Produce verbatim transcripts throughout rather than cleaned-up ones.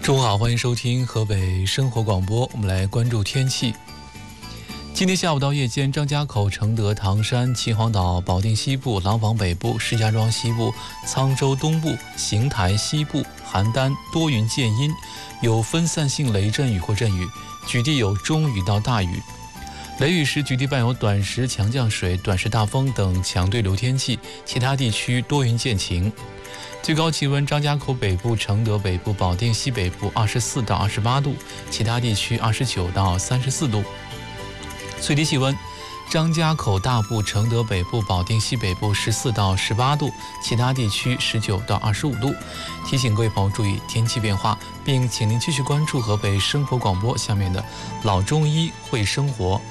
中午好，欢迎收听河北生活广播。我们来关注天气。今天下午到夜间，张家口、承德、唐山、秦皇岛、保定西部、廊坊北部、石家庄西部、沧州东部、邢台西部、邯郸多云见阴，有分散性雷阵雨或阵雨，局地有中雨到大雨。雷雨时，局地伴有短时强降水、短时大风等强对流天气，其他地区多云见晴。最高气温：张家口北部、承德北部、保定西北部二十四到二十八度，其他地区二十九到三十四度。最低气温：张家口大部、承德北部、保定西北部十四到十八度，其他地区十九到二十五度。提醒各位朋友注意天气变化，并请您继续关注河北生活广播下面的老中医会生活。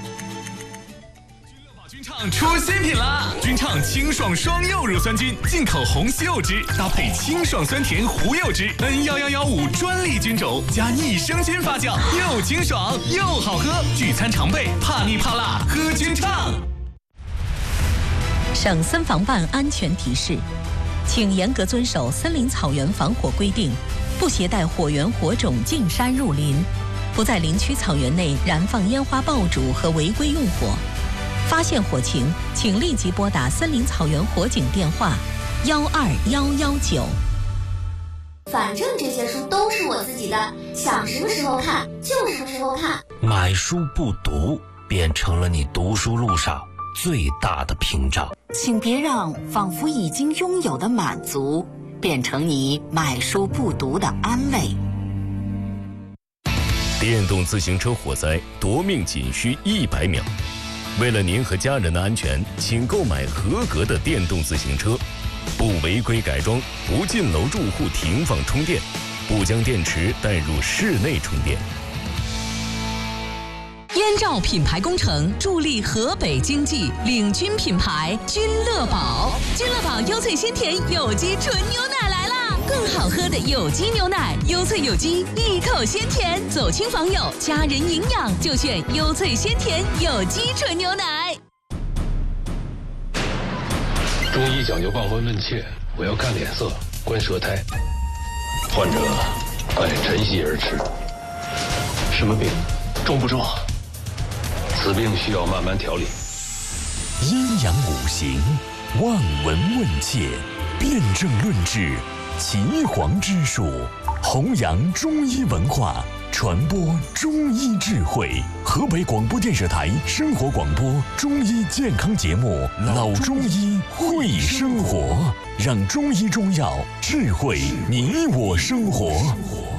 君畅出新品啦！君畅清爽双柚乳酸菌，进口红西柚汁搭配清爽酸甜胡柚汁 N 一一一五专利菌种加益生菌发酵，又清爽又好喝，聚餐常备，怕腻怕辣喝君畅。 省森防办安全提示，请严格遵守森林草原防火规定，不携带火源火种进山入林，不在林区草原内燃放烟花爆竹和违规用火。发现火情，请立即拨打森林草原火警电话幺二幺幺九。 反正这些书都是我自己的，想什么时候看就什么时候看。 买书不读，变成了你读书路上最大的屏障。 请别让仿佛已经拥有的满足，变成你买书不读的安慰。 电动自行车火灾夺命仅需一百秒。为了您和家人的安全，请购买合格的电动自行车，不违规改装，不进楼住户停放充电，不将电池带入室内充电。 燕赵品牌工程助力河北经济，领军品牌君乐宝。君乐宝优萃鲜甜有机纯牛奶来啦！更好喝的有机牛奶，优萃有机，一口鲜甜，走亲访友，家人营养就选优萃鲜甜有机纯牛奶。 中医讲究望闻问切，我要看脸色，观舌苔。患者爱晨曦而吃。什么病？重不重？此病需要慢慢调理。 阴阳五行，望闻问切，辨证论治，岐黄之术，弘扬中医文化，传播中医智慧。河北广播电视台生活广播中医健康节目《老中医会生活》，让中医中药智慧你我生活。